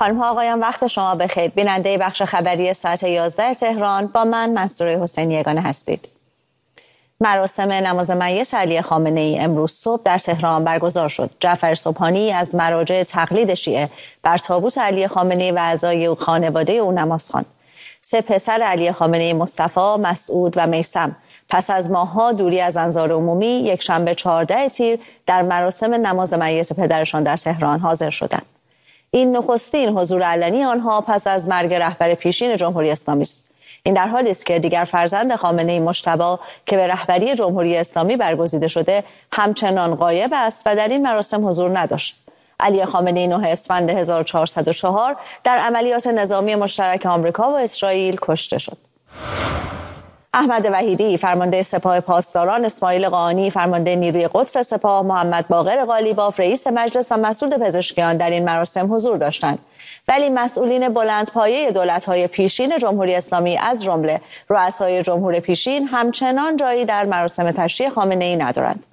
خانم ها آقایان، وقت شما بخیر. بیننده بخش خبری ساعت 11 تهران با من منصوره حسینی یگانه هستید. مراسم نماز میت علی خامنه ای امروز صبح در تهران برگزار شد. جعفر سبحانی از مراجع تقلید شیعه بر تابوت علی خامنه ای و اعضای خانواده او نماز خواند. سه پسر علی خامنه ای، مصطفی، مسعود و میثم، پس از ماه‌ها دوری از انظار عمومی یکشنبه 14 تیر در مراسم نماز میت پدرشان در تهران حاضر شدند. این نخستین حضور علنی آنها پس از مرگ رهبر پیشین جمهوری اسلامی است. این در حالی است که دیگر فرزند خامنه‌ای مجتبی که به رهبری جمهوری اسلامی برگزیده شده همچنان غایب است و در این مراسم حضور نداشت. علی خامنه‌ای 9 اسفند 1404 در عملیات نظامی مشترک آمریکا و اسرائیل کشته شد. احمد وحیدی فرمانده سپاه پاسداران، اسماعیل قانی فرمانده نیروی قدس سپاه، محمد باقر قالیباف رئیس مجلس و مسعود پزشکیان در این مراسم حضور داشتند. ولی مسئولین بلندپایه دولت‌های پیشین جمهوری اسلامی از جمله رؤسای جمهور پیشین همچنان جایی در مراسم تشییع خامنه‌ای ندارند.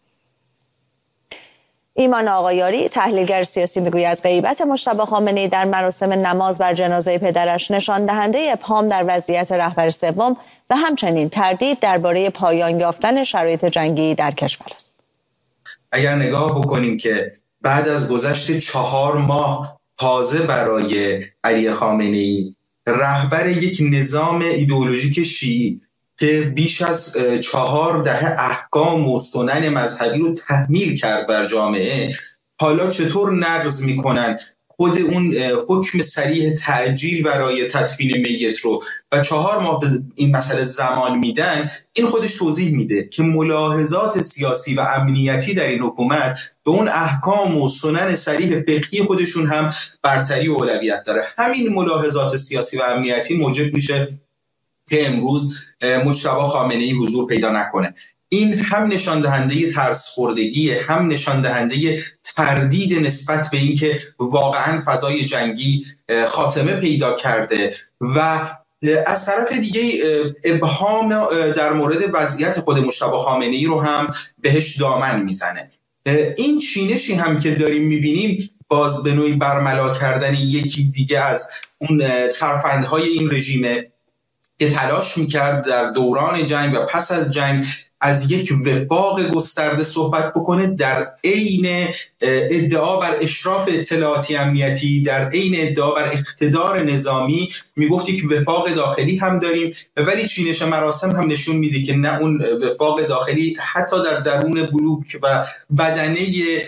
ایمان آقایاری تحلیلگر سیاسی میگوید غیبت مجتبی خامنه‌ای در مراسم نماز بر جنازه پدرش نشان دهنده ابهام در وضعیت رهبر سوم و همچنین تردید درباره پایان یافتن شرایط جنگی در کشور است. اگر نگاه بکنیم که بعد از گذشت 4 ماه تازه برای علی خامنه‌ای رهبر یک نظام ایدئولوژیک شیعی که بیش از 4 دهه احکام و سنن مذهبی رو تحمیل کرد بر جامعه، حالا چطور نقض میکنن خود اون حکم صریح تعجیل برای تدفین میت رو و 4 ماه به این مسئله زمان میدن. این خودش توضیح میده که ملاحظات سیاسی و امنیتی در این حکومت به اون احکام و سنن صریح فقهی خودشون هم برتری و اولویت داره. همین ملاحظات سیاسی و امنیتی موجب میشه که امروز مجتبی خامنه‌ای حضور پیدا نکنه. این هم نشان دهنده ترس خوردگی، هم نشان دهنده تردید نسبت به اینکه واقعا فضای جنگی خاتمه پیدا کرده و از طرف دیگه ابهام در مورد وضعیت خود مجتبی خامنه‌ای رو هم بهش دامن میزنه. این چینشی هم که داریم میبینیم باز به نوعی برملا کردن یکی دیگه از اون ترفندهای این رژیمه که تلاش میکرد در دوران جنگ و پس از جنگ از یک وفاق گسترده صحبت بکنه، در عین ادعا بر اشراف اطلاعاتی امنیتی، در عین ادعا بر اقتدار نظامی میگفت یک وفاق داخلی هم داریم، ولی چینش مراسم هم نشون میده که نه اون وفاق داخلی حتی در درون بلوک و بدنه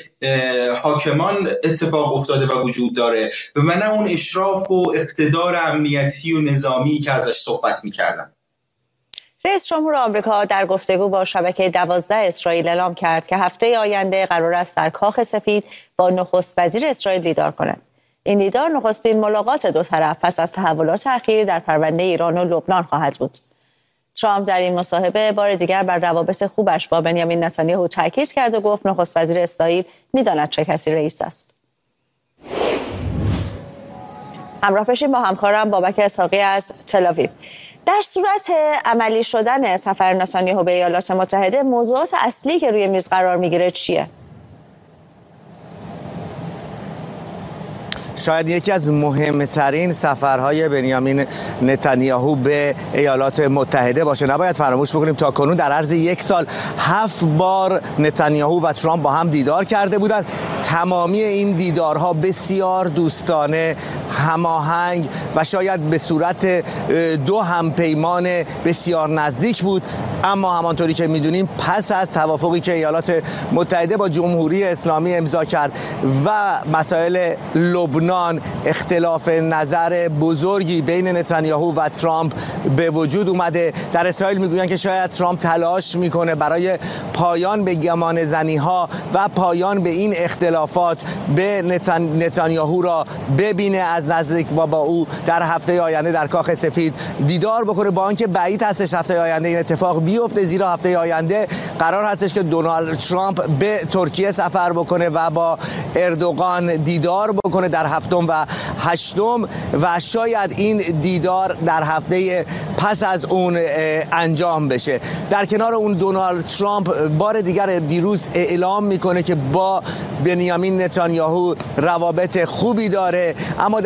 حاکمان اتفاق افتاده و وجود داره و نه اون اشراف و اقتدار امنیتی و نظامی که ازش صحبت میکردن. رئیس جمهور آمریکا در گفتگو با شبکه 12 اسرائیل اعلام کرد که هفته آینده قرار است در کاخ سفید با نخست وزیر اسرائیل دیدار کند. این دیدار نخستین ملاقات دو طرف پس از تحولات اخیر در پرونده ایران و لبنان خواهد بود. ترامپ در این مصاحبه بار دیگر بر روابط خوبش با بنیامین نتانیاهو تاکید کرد و گفت نخست وزیر اسرائیل می‌داند چه کسی رئیس است. همراه بشیم با همکارم بابک اسحاقی از تل‌آویو. در صورت عملی شدن سفر نتانیاهو به ایالات متحده، موضوعات اصلی که روی میز قرار میگیره چیه؟ شاید یکی از مهمترین سفرهای بنیامین نتانیاهو به ایالات متحده باشه. نباید فراموش بکنیم تا کنون در عرض 1 سال 7 بار نتانیاهو و ترامپ با هم دیدار کرده بودند. تمامی این دیدارها بسیار دوستانه، هماهنگ و شاید به صورت 2 همپیمان بسیار نزدیک بود. اما همانطوری که میدونیم پس از توافقی که ایالات متحده با جمهوری اسلامی امضا کرد و مسائل لبنان، اختلاف نظر بزرگی بین نتانیاهو و ترامپ به وجود اومده. در اسرائیل میگویند که شاید ترامپ تلاش میکنه برای پایان به گمانه‌زنی ها و پایان به این اختلافات به نتانیاهو را ببینه از نزدیک و با او در هفته آینده در کاخ سفید دیدار بکنه، با آنکه بعید هستش هفته آینده این اتفاق بیفته، زیرا هفته آینده قرار هستش که دونالد ترامپ به ترکیه سفر بکنه و با اردوغان دیدار بکنه در 7 و 8 و شاید این دیدار در هفته پس از اون انجام بشه. در کنار اون دونالد ترامپ بار دیگر دیروز اعلام میکنه که با بنیامین نتانیاهو روابط خوبی داره، اما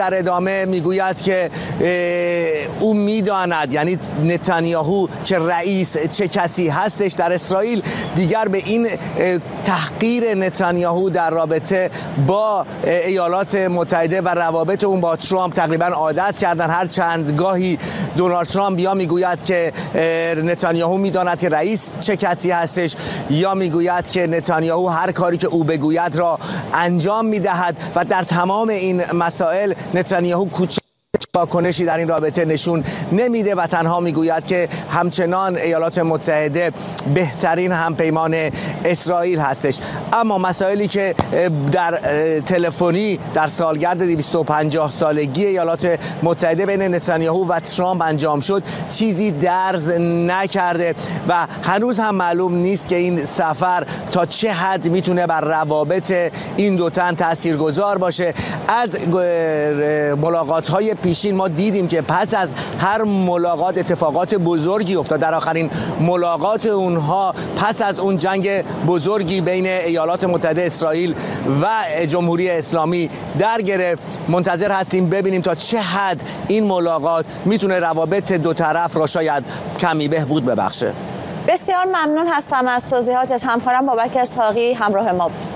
در ادامه میگوید که او میداند، یعنی نتانیاهو که رئیس چه کسی هستش در اسرائیل، دیگر به این تحقیر نتانیاهو در رابطه با ایالات متحده و روابط اون با ترامپ تقریبا عادت کردن. هر چند گاهی دونالد ترامپ یا میگوید که نتانیاهو میداند که رئیس چه کسی هستش، یا میگوید که نتانیاهو هر کاری که او بگوید را انجام میدهد و در تمام این مسائل نتانیاهو واکنشی در این رابطه نشون نمیده و تنها میگوید که همچنان ایالات متحده بهترین همپیمان اسرائیل هستش. اما مسائلی که در تلفنی در سالگرد 250 سالگی ایالات متحده بین نتانیاهو و ترامپ انجام شد چیزی درز نکرده و هنوز هم معلوم نیست که این سفر تا چه حد میتونه بر روابط این دو تن تاثیرگذار باشه. از ملاقات‌های پیشین ما دیدیم که پس از هر ملاقات اتفاقات بزرگی افتاد. در آخرین ملاقات اونها پس از اون جنگ بزرگی بین ایالات متحده اسرائیل و جمهوری اسلامی در گرفت. منتظر هستیم ببینیم تا چه حد این ملاقات میتونه روابط دو طرف را شاید کمی بهبود ببخشه. بسیار ممنون هستم از توضیحاتت همکارم بابک اسحاقی همراه ما بود.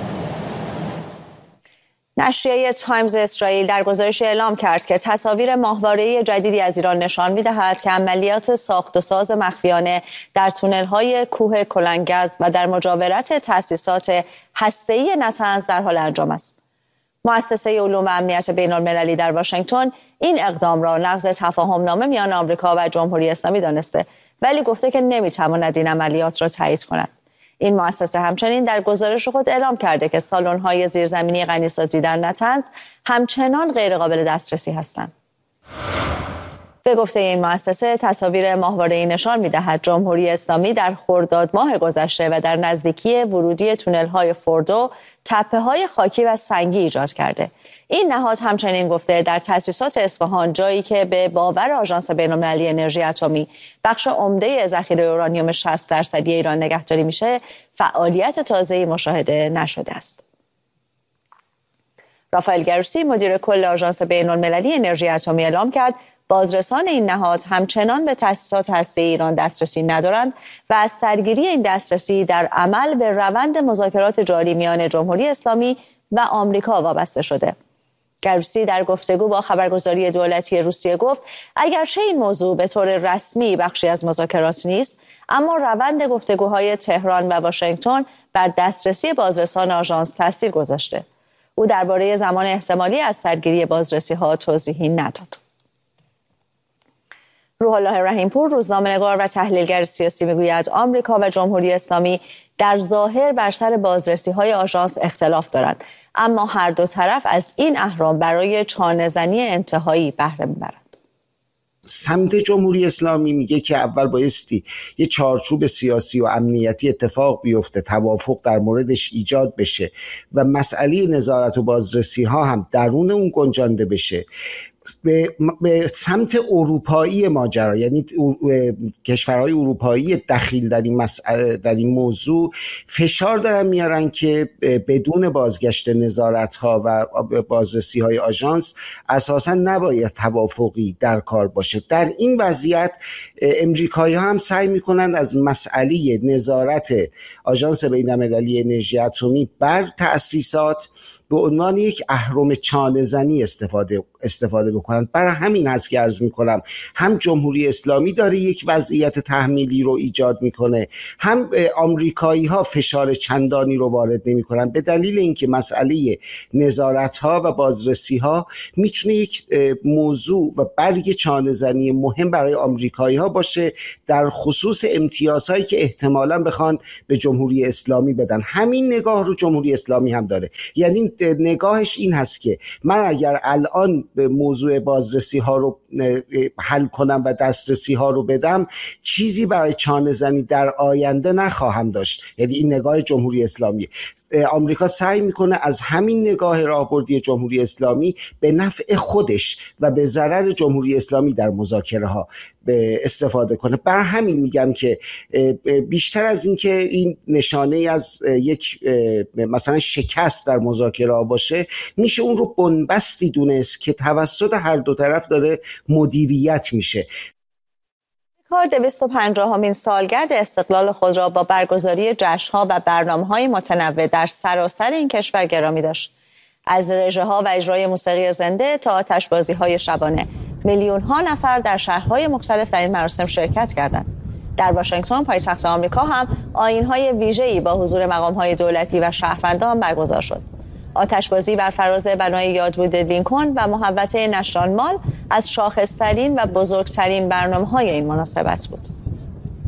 نشریه تایمز اسرائیل در گزارشی اعلام کرد که تصاویر ماهواره‌ای جدیدی از ایران نشان می‌دهد که عملیات ساخت و ساز مخفیانه در تونل‌های کوه کلنگز و در مجاورت تأسیسات هسته‌ای نتنز در حال انجام است. مؤسسه علوم و امنیت بین‌المللی در واشنگتن این اقدام را نقض تفاهم‌نامه میان آمریکا و جمهوری اسلامی دانسته، ولی گفته که نمی‌تواند این عملیات را تایید کند. این مؤسسه همچنین در گزارش خود اعلام کرده که سالن‌های زیرزمینی غنیسازی در نتنز همچنان غیرقابل دسترسی هستند. به گفته این مؤسسه تصاویر ماهواره‌ای نشان می‌دهد جمهوری اسلامی در خرداد ماه گذشته و در نزدیکی ورودی تونل‌های فوردو تپه‌های خاکی و سنگی ایجاد کرده. این نهاد همچنین گفته در تأسیسات اصفهان، جایی که به باور آژانس بین‌المللی انرژی اتمی بخش عمده ذخیره اورانیوم 60% ایران نگهداری میشه، فعالیت تازه‌ای مشاهده نشده است. رافائل گروسی مدیر کل آژانس بین‌المللی انرژی اتمی اعلام کرد بازرسان این نهاد همچنان به تأسیسات هسته‌ای ایران دسترسی ندارند و از سرگیری این دسترسی در عمل به روند مذاکرات جاری میان جمهوری اسلامی و آمریکا وابسته شده. گروسی در گفتگو با خبرگزاری دولتی روسیه گفت اگرچه این موضوع به طور رسمی بخشی از مذاکرات نیست، اما روند گفتگوهای تهران و واشنگتن بر دسترسی بازرسان آژانس تاثیر گذاشته. او درباره زمان احتمالی از سرگیری بازرسی‌ها توضیحی نداد. روح الله رحیم‌پور روزنامه‌نگار و تحلیلگر سیاسی میگوید آمریکا و جمهوری اسلامی در ظاهر بر سر بازرسی‌های آژانس اختلاف دارند، اما هر دو طرف از این اهرام برای چانه‌زنی انتهایی بهره می‌برند. سمت جمهوری اسلامی میگه که اول بایستی یه چارچوب سیاسی و امنیتی اتفاق بیفته، توافق در موردش ایجاد بشه و مسئله نظارت و بازرسی ها هم درون اون گنجانده بشه. به سمت اروپایی ماجرا، یعنی کشورهای اروپایی دخیل در این موضوع فشار دارن میارن که بدون بازگشت نظارت ها و بازرسی های آژانس اساسا نباید توافقی در کار باشه. در این وضعیت امریکایی ها هم سعی میکنن از مسئله نظارت آژانس بین‌المللی انرژی اتمی بر تأسیسات به عنوان یک اهرم چانه‌زنی استفاده بکنن. برای همین هست که عرض میکنم هم جمهوری اسلامی داره یک وضعیت تحمیلی رو ایجاد میکنه، هم آمریکایی ها فشار چندانی رو وارد نمیکنن، به دلیل اینکه مسئله نظارت ها و بازرسی ها میتونه یک موضوع و برگ چانه‌زنی مهم برای آمریکایی ها باشه، در خصوص امتیازهایی که احتمالاً بخوان به جمهوری اسلامی بدن. همین نگاه رو جمهوری اسلامی هم داره، یعنی نگاهش این هست که من اگر الان به موضوع بازرسی ها رو حل کنم و دسترسی ها رو بدم، چیزی برای چانه‌زنی در آینده نخواهم داشت. یعنی این نگاه جمهوری اسلامی. آمریکا سعی میکنه از همین نگاه راهبردی جمهوری اسلامی به نفع خودش و به ضرر جمهوری اسلامی در مذاکره ها استفاده کنه. بر همین میگم که بیشتر از این که این نشانه از یک مثلا شکست در مذاکره باشه، میشه اون رو بنبستی دونست که توسط هر دو طرف داره مدیریت میشه. 250مین سالگرد استقلال خود را با برگزاری جشن‌ها و برنامه‌های متنوع در سراسر این کشور گرامی داشت. از رژه‌ها و اجرای موسیقی زنده تا آتش‌بازی‌های شبانه، میلیون‌ها نفر در شهرهای مختلف در این مراسم شرکت کردند. در واشنگتن پایتخت آمریکا هم آیین‌های ویژه‌ای با حضور مقام‌های دولتی و شهروندان برگزار شد. آتشبازی بر فراز بنای یادبود لینکلن و محوطه نشنال مال از شاخص‌ترین و بزرگترین برنامه‌های این مناسبت بود.